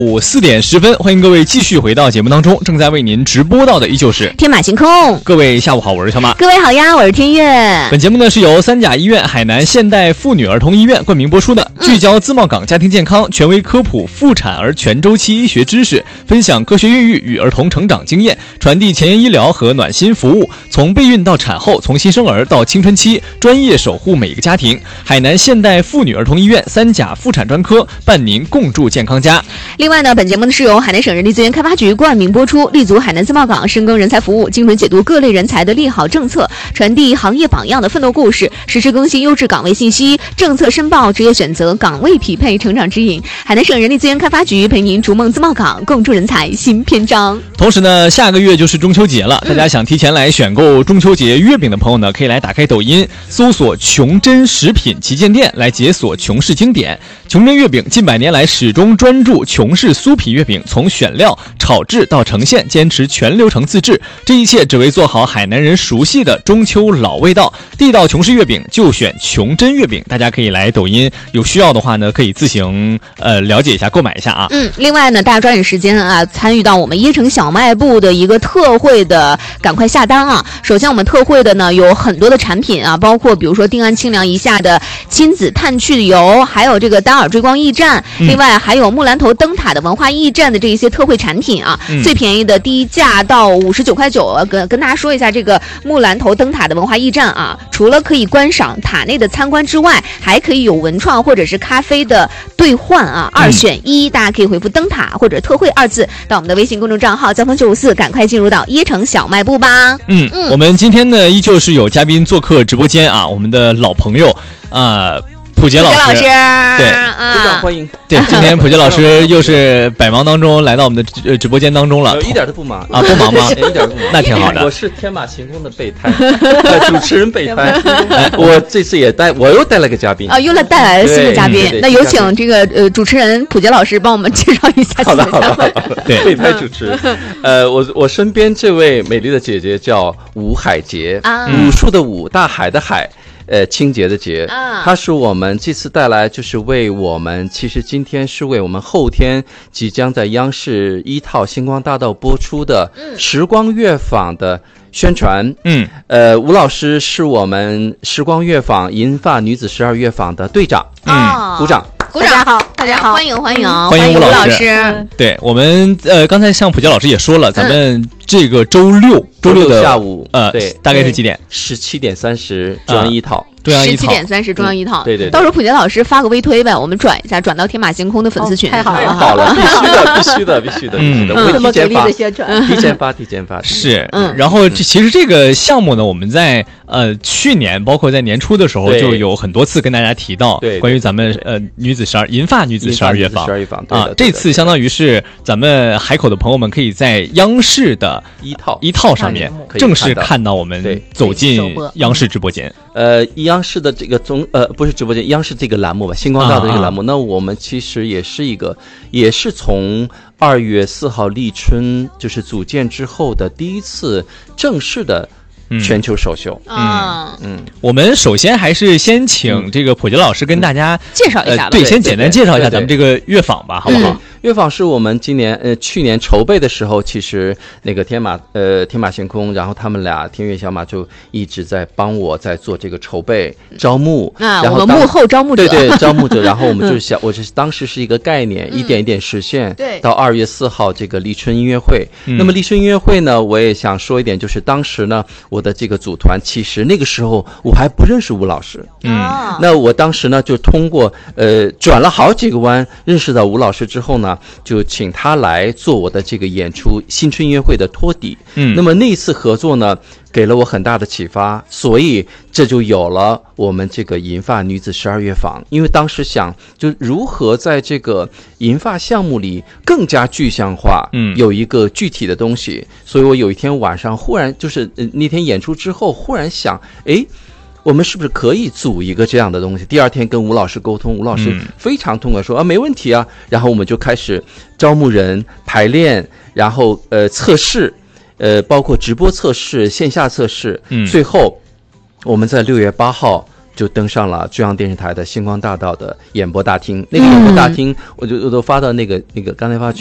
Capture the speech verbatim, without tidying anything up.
午四点十分，欢迎各位继续回到节目当中，正在为您直播到的依旧是天马行空。 各位下午好，我是小马。 各位好呀，我是天悦。 本节目呢是由三甲医院海南现代妇女儿童医院冠名播出的，聚焦自贸港家庭健康，权威科普妇产儿全周期医学知识，分享科学孕育与儿童成长经验，传递前沿医疗和暖心服务，从备孕到产后，从新生儿到青春期，专业守护每一个家庭。海南现代妇女儿童医院三甲妇产专科伴您共筑健康家。 另外呢，本节目呢是由海南省人力资源开发局冠名播出，立足海南自贸港，深耕人才服务，精准解读各类人才的利好政策，传递行业榜样的奋斗故事，实时更新优质岗位信息，政策申报、职业选择、岗位匹配、成长指引。海南省人力资源开发局陪您逐梦自贸港，共筑人才新篇章。 同时呢，下个月就是中秋节了，大家想提前来选购中秋节月饼的朋友呢，可以来打开抖音搜索琼珍食品旗舰店来解锁琼氏经典。琼珍月饼近百年来始终专注琼氏酥皮月饼，从选料、炒制到呈现，坚持全流程自制，这一切只为做好海南人熟悉的中秋老味道。地道琼氏月饼就选琼珍月饼，大家可以来抖音，有需要的话呢，可以自行呃了解一下，购买一下啊。 嗯，另外呢，大家抓紧时间啊，参与到我们椰城小卖部的一个特惠的，赶快下单啊！首先，我们特惠的呢有很多的产品啊，包括比如说定安清凉一下的亲子炭去油，还有这个单耳追光驿站， 嗯、 另外还有木兰头灯塔的文化驿站的这一些特惠产品啊，嗯、最便宜的低价到五十九块九。跟跟大家说一下，这个木兰头灯塔的文化驿站啊，除了可以观赏塔内的参观之外，还可以有文创或者是咖啡的兑换啊，二选一。嗯、大家可以回复灯塔或者特惠二字到我们的微信公众账号交通九五四，赶快进入到椰城小卖部吧。 嗯嗯，我们今天呢依旧是有嘉宾做客直播间啊，我们的老朋友啊。呃普杰老师， 老师对， 非常欢迎。 对，今天普杰老师又是百忙当中来到我们的直播间当中了， 一点都不忙啊，不忙吗？ 一点都不忙， 那挺好的。 我是天马行空的备胎，主持人备胎。我这次也带，我又带了个嘉宾啊，又来带来了新的嘉宾。那有请这个呃主持人普杰老师帮我们介绍一下。 好的，好的，对，备胎主持人。呃，我我身边这位美丽的姐姐叫吴海洁， 啊、 武术的武，大海的海。呃，清洁的洁， 啊， 它是我们这次带来，就是为我们，其实今天是为我们后天即将在央视一套星光大道播出的《时光乐坊》的宣传。 嗯， 呃，吴老师是我们时光乐坊银发女子十二乐坊的队长。 嗯， 鼓掌。 鼓掌，大家好，大家好，欢迎欢迎欢迎吴老师。 师对，我们呃刚才像普杰老师也说了，咱们这个周六、嗯、周六的下午呃对， 大概是几点？ 十七点三十，中央一套。 中央一套， 十七点三十，中央一套。 对对， 到时候普杰老师发个微推呗，我们转一下，转到天马行空的粉丝群。 太好了， 好了，必须的，必须的，必须的，必须的。 这么给力的宣传， 提前发，提前发。 是，嗯。然后这其实这个项目呢，我们在呃去年，包括在年初的时候，就有很多次跟大家提到， 对， 关于咱们呃女子十二银发女子十二乐坊， 十二乐坊啊，这次相当于是咱们海口的朋友们可以在央视的一套一套上面正式看到我们走进央视直播间。 呃，央视的这个。中呃不是直播间，央视这个栏目吧，星光大道这个栏目，啊、那我们其实也是一个，也是从二月四号立春就是组建之后的第一次正式的全球首秀。 嗯嗯， 我们首先还是先请这个普杰老师跟大家、 嗯、介绍一下吧、 呃，对，先简单介绍一下咱们这个乐坊吧，好不好？ 嗯乐坊是我们今年呃去年筹备的时候，其实那个天马呃天马行空，然后他们俩天悦小马就一直在帮我在做这个筹备招募啊， 然后我们幕后招募者， 对对招募者，然后我们就是想，我是当时是一个概念，嗯、一点一点实现， 对， 到二月四号这个立春音乐会。嗯、那么立春音乐会呢，我也想说一点，就是当时呢，我的这个组团，其实那个时候我还不认识吴老师， 嗯， 那我当时呢就通过呃转了好几个弯，认识到吴老师之后呢。就请他来做我的这个演出新春音乐会的托底。 嗯， 那么那一次合作呢，给了我很大的启发，所以这就有了我们这个银发女子十二乐坊。因为当时想，就如何在这个银发项目里更加具象化， 嗯， 有一个具体的东西。所以我有一天晚上忽然就是、呃、那天演出之后，忽然想，诶。我们是不是可以组一个这样的东西？第二天跟吴老师沟通，吴老师非常痛快说、嗯、啊，没问题啊。然后我们就开始招募人、排练，然后呃测试，呃包括直播测试、线下测试。嗯，最后我们在六月八号就登上了中央电视台的星光大道的演播大厅。那个演播大厅，我就我都发到那个那个刚才发